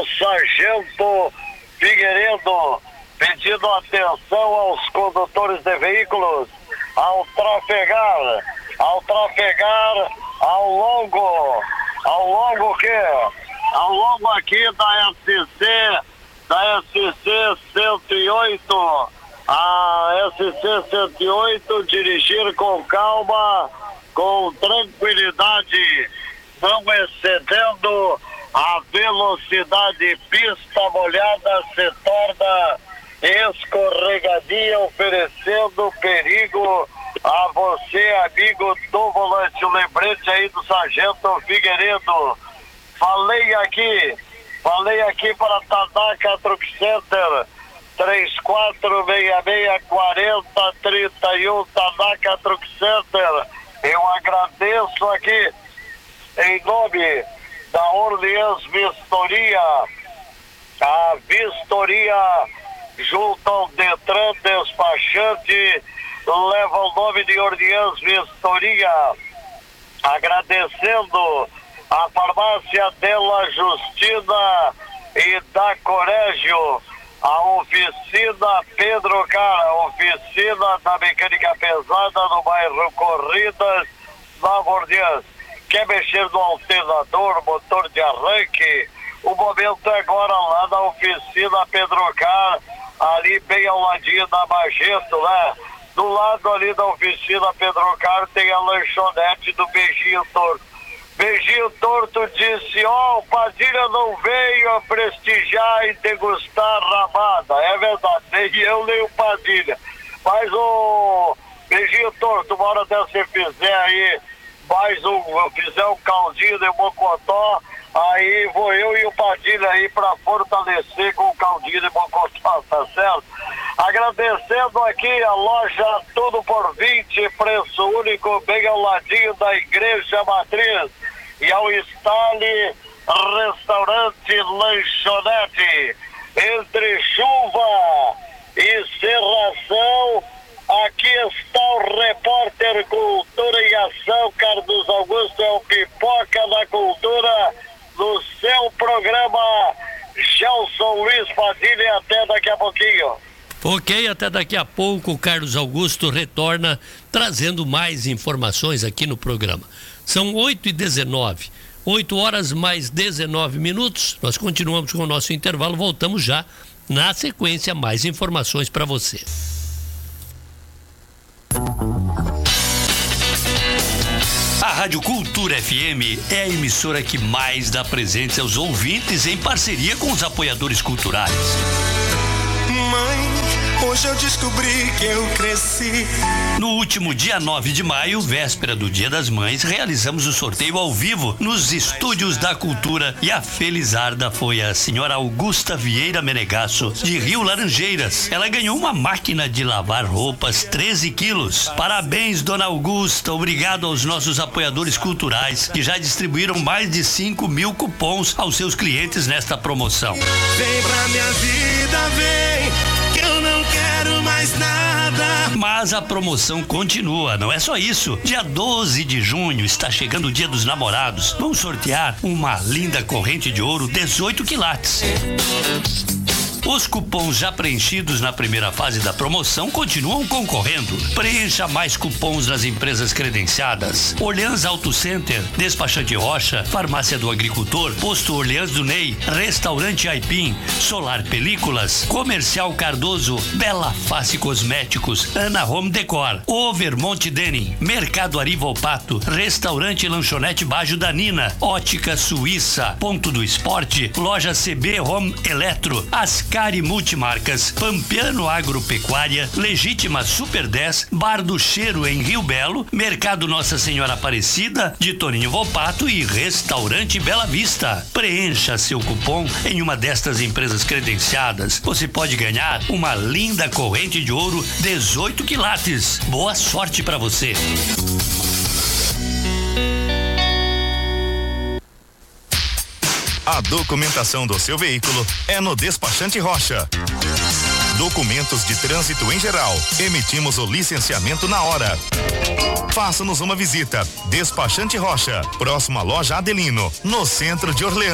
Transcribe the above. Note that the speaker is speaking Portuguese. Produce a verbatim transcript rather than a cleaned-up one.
Sargento Figueiredo, pedindo atenção aos condutores de veículos ao trafegar, ao trafegar ao longo, ao longo que? Ao longo aqui da S C, da S C cento e oito, a S C cento e oito, dirigir com calma, com tranquilidade, não excedendo a velocidade. Pista molhada se torna escorregadia, oferecendo perigo a você, amigo do volante. O lembrete aí do Sargento Figueiredo. Falei aqui, falei aqui para Tanaka Truck Center, três quatro seis seis, quatro zero três um, Tanaka Truck Center. Eu agradeço aqui em nome da Orleans Vistoria, a vistoria junto ao Detran despachante leva o nome de Orleans Vistoria, agradecendo a farmácia Della Justina e da Corégio, a oficina Pedro Cara, oficina da mecânica pesada no bairro Corridas, Nova Orleans. Quer mexer no alternador, motor de arranque? O momento é agora lá na oficina Pedro Car, ali bem ao ladinho da Magento, né? Do lado ali da oficina Pedro Car tem a lanchonete do Beijinho Torto. Beijinho Torto disse, ó, oh, o Padilha não veio a prestigiar e degustar rabada. É verdade, nem eu nem o Padilha. Mas o Beijinho Torto, uma hora dessa você fizer aí mais um, eu fizer um caldinho de mocotó, aí vou eu e o Padilha aí pra fortalecer com o caldinho de mocotó, tá certo? Agradecendo aqui a loja Tudo por vinte, preço único, bem ao ladinho da Igreja Matriz, e ao Stale Restaurante Lanchonete. Entre chuva e cerração, aqui está o repórter Cultura em Ação, Carlos Augusto, é o Pipoca da Cultura, no seu programa Gelson Luiz Padilha. Até daqui a pouquinho. Ok, até daqui a pouco o Carlos Augusto retorna trazendo mais informações aqui no programa. São oito e dezenove, oito horas mais dezenove minutos. Nós continuamos com o nosso intervalo, voltamos já na sequência, mais informações para você. A Rádio Cultura F M é a emissora que mais dá presente aos ouvintes em parceria com os apoiadores culturais. Mãe, hoje eu descobri que eu cresci. No último dia nove de maio, véspera do Dia das Mães, realizamos o sorteio ao vivo nos estúdios da Cultura, e a felizarda foi a senhora Augusta Vieira Menegasso, de Rio Laranjeiras. Ela ganhou uma máquina de lavar roupas treze quilos. Parabéns, dona Augusta. Obrigado aos nossos apoiadores culturais, que já distribuíram mais de cinco mil cupons aos seus clientes nesta promoção. Vem pra minha vida, vem, que eu não quero mais nada. Mas a promoção continua, não é só isso. Dia doze de junho está chegando o Dia dos Namorados. Vamos sortear uma linda corrente de ouro dezoito quilates. Os cupons já preenchidos na primeira fase da promoção continuam concorrendo. Preencha mais cupons nas empresas credenciadas: Orleans Auto Center, Despachante Rocha, Farmácia do Agricultor, Posto Orleans do Ney, Restaurante Aipim, Solar Películas, Comercial Cardoso, Bela Face Cosméticos, Ana Home Decor, Overmonte Denim, Mercado Ari Volpato, Restaurante Lanchonete Bajo da Nina, Ótica Suíça, Ponto do Esporte, Loja C B Home Eletro, Ascari Multimarcas, Pampiano Agropecuária, Legítima Super dez, Bar do Cheiro em Rio Belo, Mercado Nossa Senhora Aparecida, de Toninho Volpato e Restaurante Bela Vista. Preencha seu cupom em uma destas empresas credenciadas. Você pode ganhar uma linda corrente de ouro dezoito quilates. Boa sorte para você. A documentação do seu veículo é no Despachante Rocha. Documentos de trânsito em geral. Emitimos o licenciamento na hora. Faça-nos uma visita. Despachante Rocha, próximo à loja Adelino, no centro de Orleans.